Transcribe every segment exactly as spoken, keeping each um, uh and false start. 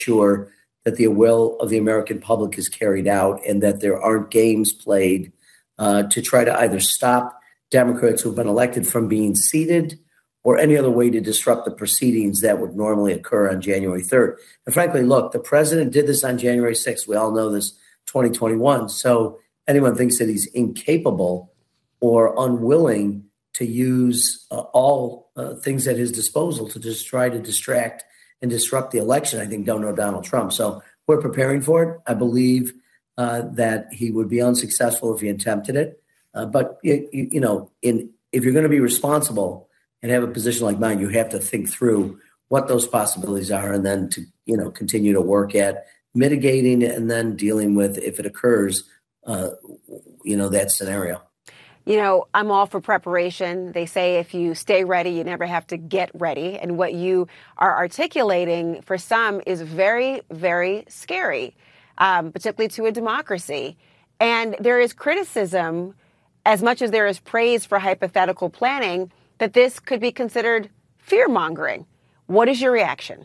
sure that the will of the American public is carried out and that there aren't games played uh, to try to either stop Democrats who've been elected from being seated or any other way to disrupt the proceedings that would normally occur on January third. And frankly, look, the president did this on January sixth. We all know this, twenty twenty-one. So anyone thinks that he's incapable or unwilling to use uh, all uh, things at his disposal to just try to distract and disrupt the election, I think don't know Donald Trump. So we're preparing for it. I believe uh, that he would be unsuccessful if he attempted it. Uh, but, you, you know, in if you're going to be responsible and have a position like mine, you have to think through what those possibilities are and then to, you know, continue to work at mitigating and then dealing with, if it occurs, uh, you know, that scenario. You know, I'm all for preparation. They say if you stay ready, you never have to get ready. And what you are articulating for some is very, very scary, um, particularly to a democracy. And there is criticism, as much as there is praise for hypothetical planning, that this could be considered fear-mongering. What is your reaction?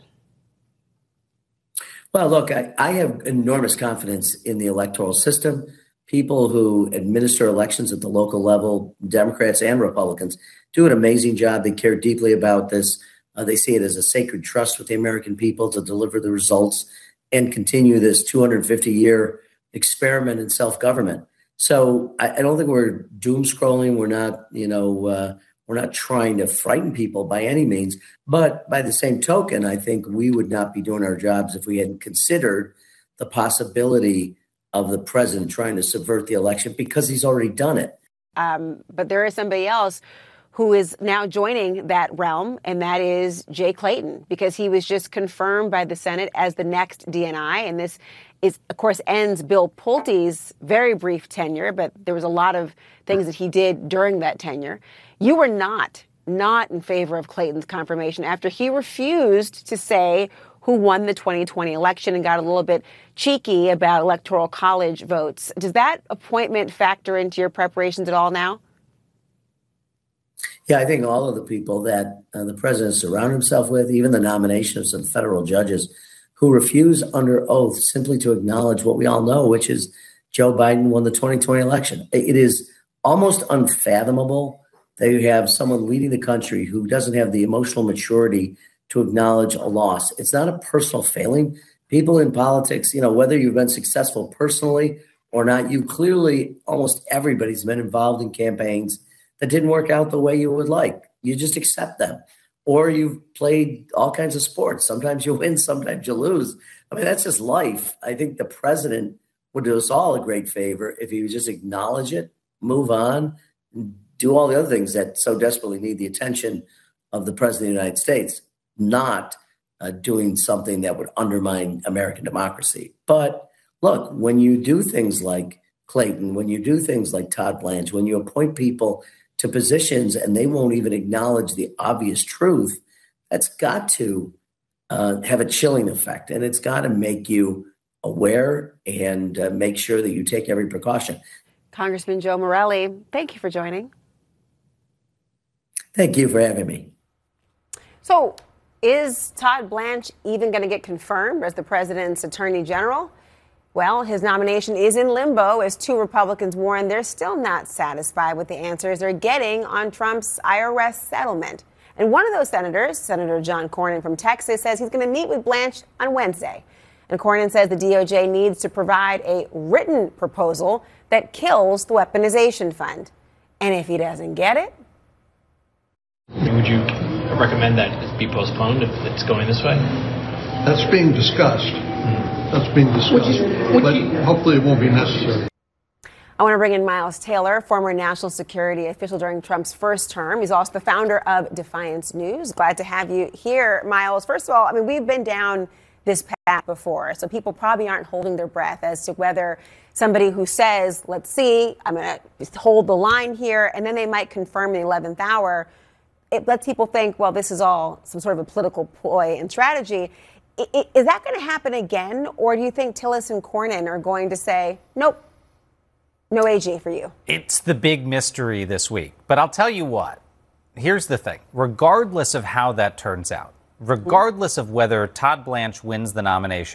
Well, look, I, I have enormous confidence in the electoral system. People who administer elections at the local level, Democrats and Republicans, do an amazing job. They care deeply about this. Uh, they see it as a sacred trust with the American people to deliver the results and continue this two hundred fifty year experiment in self-government. So I, I don't think we're doom scrolling. We're not, you know, uh, we're not trying to frighten people by any means. But by the same token, I think we would not be doing our jobs if we hadn't considered the possibility of the president trying to subvert the election, because he's already done it. Um, but there is somebody else who is now joining that realm, and that is Jay Clayton, because he was just confirmed by the Senate as the next D N I. And this is, of course, ends Bill Pulte's very brief tenure, but there was a lot of things that he did during that tenure. You were not, not in favor of Clayton's confirmation after he refused to say who won the twenty twenty election and got a little bit cheeky about electoral college votes. Does that appointment factor into your preparations at all now? Yeah, I think all of the people that uh, the president surrounded himself with, even the nomination of some federal judges who refuse under oath simply to acknowledge what we all know, which is Joe Biden won the twenty twenty election. It is almost unfathomable that you have someone leading the country who doesn't have the emotional maturity to acknowledge a loss. It's not a personal failing. People in politics, you know, whether you've been successful personally or not, you clearly, almost everybody's been involved in campaigns that didn't work out the way you would like. You just accept them. Or you've played all kinds of sports. Sometimes you win, sometimes you lose. I mean, that's just life. I think the president would do us all a great favor if he would just acknowledge it, move on, do all the other things that so desperately need the attention of the president of the United States, not uh, doing something that would undermine American democracy. But look, when you do things like Clayton, when you do things like Todd Blanche, when you appoint people to positions and they won't even acknowledge the obvious truth, that's got to uh, have a chilling effect. And it's got to make you aware and uh, make sure that you take every precaution. Congressman Joe Morelle, thank you for joining. Thank you for having me. So is Todd Blanche even going to get confirmed as the president's attorney general? Well, his nomination is in limbo as two Republicans warn they're still not satisfied with the answers they're getting on Trump's I R S settlement. And one of those senators, Senator John Cornyn from Texas, says he's going to meet with Blanche on Wednesday. And Cornyn says the D O J needs to provide a written proposal that kills the weaponization fund. And if he doesn't get it? Would you recommend that it be postponed if it's going this way? That's being discussed. Mm-hmm. That's being discussed. Would you, would but you, hopefully it won't be necessary. I want to bring in Miles Taylor, former national security official during Trump's first term. He's also the founder of Defiance News. Glad to have you here, Miles. First of all, I mean, we've been down this path before, so people probably aren't holding their breath as to whether somebody who says, let's see, I'm going to hold the line here, and then they might confirm in the eleventh hour. It lets people think, well, this is all some sort of a political ploy and strategy. Is that going to happen again? Or do you think Tillis and Cornyn are going to say, nope, no A G for you? It's the big mystery this week. But I'll tell you what, here's the thing. Regardless of how that turns out, regardless of whether Todd Blanche wins the nomination.